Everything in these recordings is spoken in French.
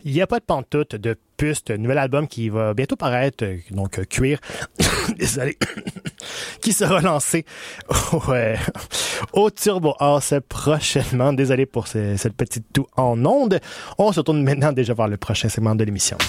il n'y a pas de pantoute de Puste, nouvel album qui va bientôt paraître, donc Cuir, désolé, qui sera lancé au Turbo House prochainement. Désolé pour cette petite toux en ondes. On se tourne maintenant déjà vers le prochain segment de l'émission.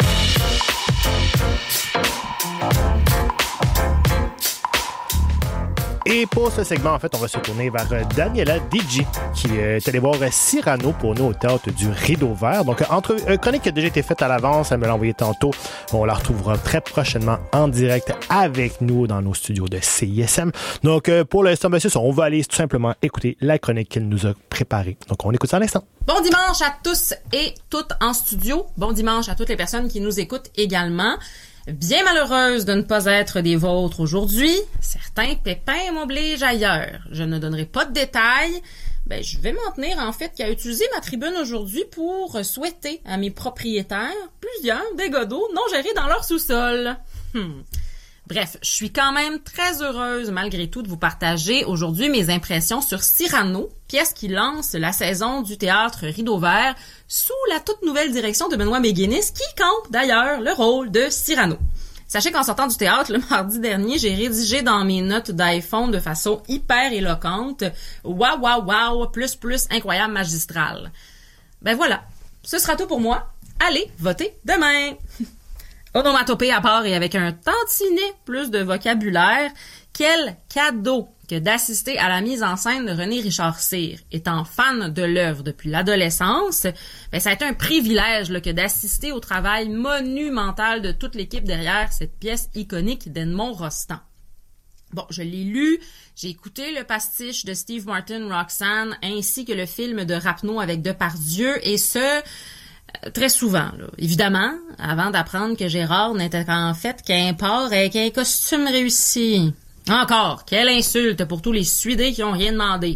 Et pour ce segment, en fait, on va se tourner vers Daniela Digi, qui est allée voir Cyrano pour nous au théâtre du Rideau Vert. Donc, chronique qui a déjà été faite à l'avance, elle me l'a envoyée tantôt. On la retrouvera très prochainement en direct avec nous dans nos studios de CISM. Donc, pour l'instant, monsieur, on va aller tout simplement écouter la chronique qu'elle nous a préparée. Donc, on écoute ça à l'instant. Bon dimanche à tous et toutes en studio. Bon dimanche à toutes les personnes qui nous écoutent également. Bien malheureuse de ne pas être des vôtres aujourd'hui. Certains pépins m'obligent ailleurs. Je ne donnerai pas de détails. Je vais m'en tenir en fait qu'à utiliser ma tribune aujourd'hui pour souhaiter à mes propriétaires plusieurs dégâts d'eau non gérés dans leur sous-sol. Bref, je suis quand même très heureuse malgré tout de vous partager aujourd'hui mes impressions sur Cyrano, pièce qui lance la saison du théâtre Rideau Vert sous la toute nouvelle direction de Benoît Méguinis, qui campe d'ailleurs le rôle de Cyrano. Sachez qu'en sortant du théâtre le mardi dernier, j'ai rédigé dans mes notes d'iPhone de façon hyper éloquente « Wow, wow, wow, plus, incroyable, magistral ». Voilà, ce sera tout pour moi. Allez, votez demain! Onomatopée à part et avec un tantinet plus de vocabulaire, quel cadeau que d'assister à la mise en scène de René Richard Cyr. Étant fan de l'œuvre depuis l'adolescence, ça a été un privilège que d'assister au travail monumental de toute l'équipe derrière cette pièce iconique d'Edmond Rostand. Bon, je l'ai lu, j'ai écouté le pastiche de Steve Martin, Roxane, ainsi que le film de Rapneau avec Depardieu, et ce... très souvent, là. Évidemment, avant d'apprendre que Gérard n'était en fait qu'un porc avec un costume réussi. Encore, quelle insulte pour tous les Suidés qui ont rien demandé.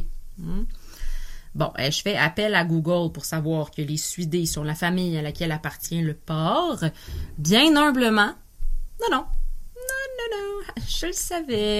Bon, je fais appel à Google pour savoir que les Suidés sont la famille à laquelle appartient le porc. Bien humblement. Non, je le savais.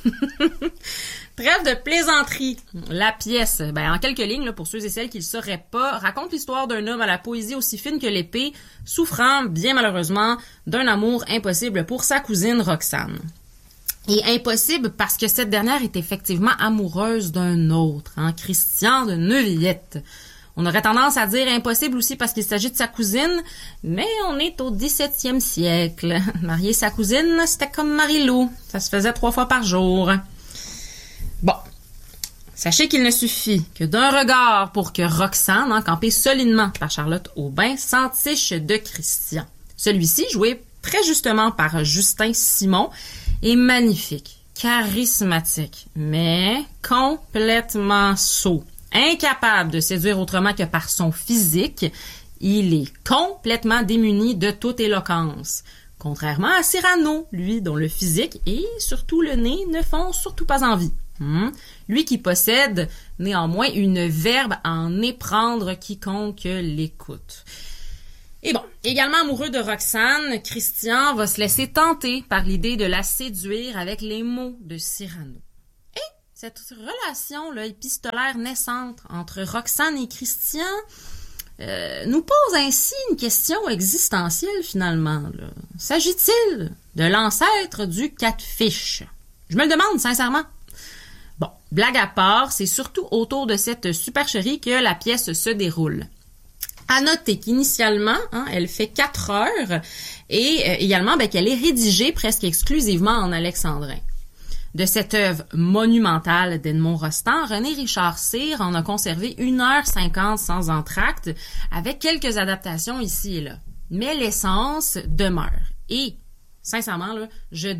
Trêve de plaisanterie. La pièce, en quelques lignes, là, pour ceux et celles qui ne le sauraient pas, raconte l'histoire d'un homme à la poésie aussi fine que l'épée, souffrant, bien malheureusement, d'un amour impossible pour sa cousine Roxane. Et impossible parce que cette dernière est effectivement amoureuse d'un autre, Christian de Neuvillette. On aurait tendance à dire impossible aussi parce qu'il s'agit de sa cousine, mais on est au 17e siècle. Marier sa cousine, c'était comme Marie-Lou. Ça se faisait 3 fois par jour. Bon. Sachez qu'il ne suffit que d'un regard pour que Roxane, campée solidement par Charlotte Aubin, s'entiche de Christian. Celui-ci, joué très justement par Justin Simon, est magnifique, charismatique, mais complètement sot. Incapable de séduire autrement que par son physique, il est complètement démuni de toute éloquence. Contrairement à Cyrano, lui, dont le physique et surtout le nez ne font surtout pas envie. Lui qui possède néanmoins une verbe à en éprendre quiconque l'écoute. Et bon, également amoureux de Roxane, Christian va se laisser tenter par l'idée de la séduire avec les mots de Cyrano. Cette relation épistolaire naissante entre Roxane et Christian nous pose ainsi une question existentielle finalement. S'agit-il de l'ancêtre du catfish? Je me le demande sincèrement. Bon, blague à part, c'est surtout autour de cette supercherie que la pièce se déroule. À noter qu'initialement, elle fait 4 heures et également qu'elle est rédigée presque exclusivement en alexandrin. De cette œuvre monumentale d'Edmond Rostand, René Richard Cyr en a conservé 1h50 sans entracte, avec quelques adaptations ici et là. Mais l'essence demeure. Et, sincèrement, je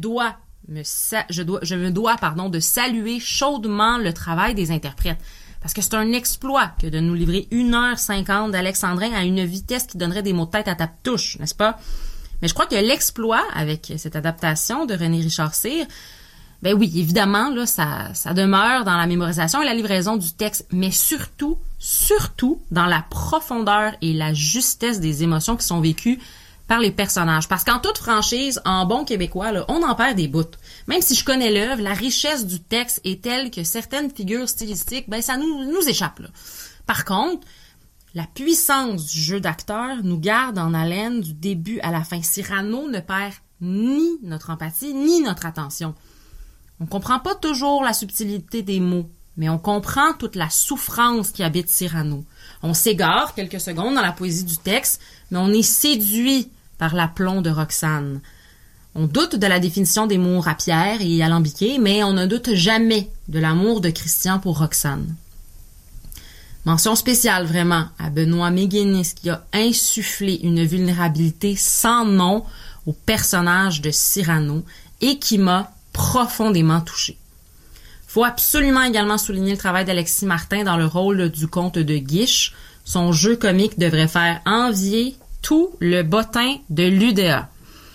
me dois de saluer chaudement le travail des interprètes. Parce que c'est un exploit que de nous livrer 1h50 d'alexandrin à une vitesse qui donnerait des mots de tête à tape-touche, n'est-ce pas? Mais je crois que l'exploit, avec cette adaptation de René Richard Cyr, oui, évidemment, ça demeure dans la mémorisation et la livraison du texte, mais surtout dans la profondeur et la justesse des émotions qui sont vécues par les personnages. Parce qu'en toute franchise, en bon québécois, on en perd des bouts. Même si je connais l'œuvre, la richesse du texte est telle que certaines figures stylistiques, ça nous échappe. Par contre, La puissance du jeu d'acteur nous garde en haleine du début à la fin. Cyrano ne perd ni notre empathie, ni notre attention. On comprend pas toujours la subtilité des mots, mais on comprend toute la souffrance qui habite Cyrano. On s'égare quelques secondes dans la poésie du texte, mais on est séduit par l'aplomb de Roxane. On doute de la définition des mots rapières et alambiqués, mais on ne doute jamais de l'amour de Christian pour Roxane. Mention spéciale vraiment à Benoît Méguénis qui a insufflé une vulnérabilité sans nom au personnage de Cyrano et qui m'a profondément touchée. Faut absolument également souligner le travail d'Alexis Martin dans le rôle du comte de Guiche. Son jeu comique devrait faire envier tout le bottin de l'UDA.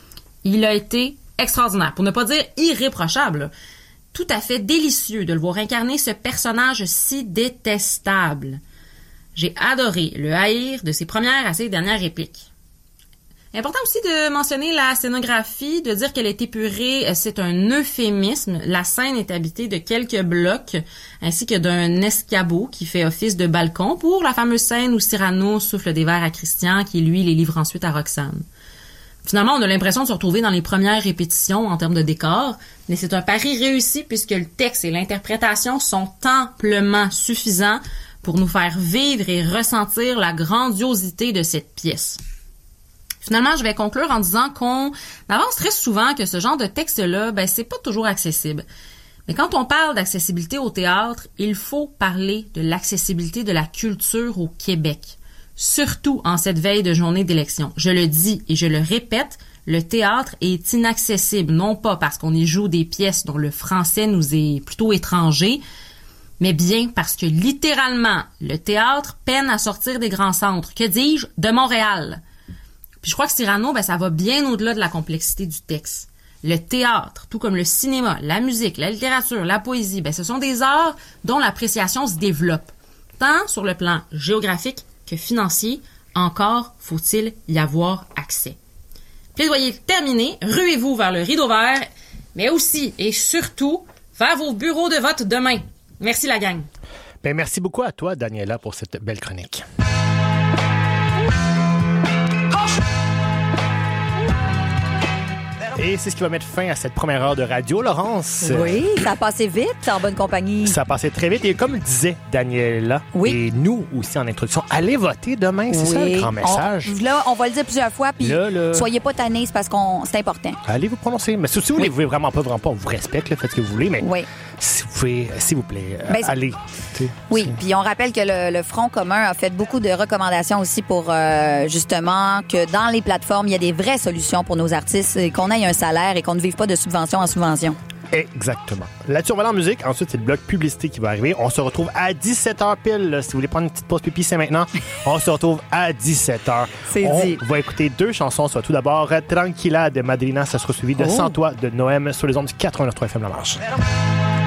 Il a été extraordinaire, pour ne pas dire irréprochable. Tout à fait délicieux de le voir incarner ce personnage si détestable. J'ai adoré le haïr de ses premières à ses dernières répliques. Important aussi de mentionner la scénographie, de dire qu'elle est épurée, c'est un euphémisme. La scène est habitée de quelques blocs, ainsi que d'un escabeau qui fait office de balcon pour la fameuse scène où Cyrano souffle des verres à Christian, qui lui les livre ensuite à Roxane. Finalement, on a l'impression de se retrouver dans les premières répétitions en termes de décor, mais c'est un pari réussi puisque le texte et l'interprétation sont amplement suffisants pour nous faire vivre et ressentir la grandiosité de cette pièce. Finalement, je vais conclure en disant qu'on avance très souvent que ce genre de texte-là, c'est pas toujours accessible. Mais quand on parle d'accessibilité au théâtre, il faut parler de l'accessibilité de la culture au Québec. Surtout en cette veille de journée d'élection. Je le dis et je le répète, le théâtre est inaccessible, non pas parce qu'on y joue des pièces dont le français nous est plutôt étranger, mais bien parce que littéralement, le théâtre peine à sortir des grands centres, que dis-je, de Montréal. Puis je crois que Cyrano, ça va bien au-delà de la complexité du texte. Le théâtre, tout comme le cinéma, la musique, la littérature, la poésie, ce sont des arts dont l'appréciation se développe, tant sur le plan géographique que financier, encore faut-il y avoir accès. Plaidoyer terminé, ruez-vous vers le rideau vert, mais aussi et surtout vers vos bureaux de vote demain. Merci la gang. Merci beaucoup à toi, Daniela, pour cette belle chronique. Et c'est ce qui va mettre fin à cette première heure de radio, Laurence. Oui, ça a passé vite, en bonne compagnie. Ça a passé très vite. Et comme disait Daniela, et nous aussi en introduction, allez voter demain. C'est ça le grand message. On va le dire plusieurs fois, puis soyez pas tannés, c'est parce que c'est important. Allez vous prononcer. Mais si vous ne voulez vraiment pas, on vous respecte, faites ce que vous voulez, mais si vous pouvez, s'il vous plaît, allez. Oui, puis on rappelle que le Front commun a fait beaucoup de recommandations aussi pour justement que dans les plateformes, il y a des vraies solutions pour nos artistes et qu'on ait un salaire et qu'on ne vive pas de subvention en subvention. Exactement. Là-dessus, on va aller en musique. Ensuite, c'est le bloc publicité qui va arriver. On se retrouve à 17h pile. Si vous voulez prendre une petite pause pipi, c'est maintenant. On se retrouve à 17h. On va écouter 2 chansons. Soit tout d'abord Tranquilla de Madrina. Ça sera suivi de Sans toi de Noël sur les ondes du 89.3 FM La Marche.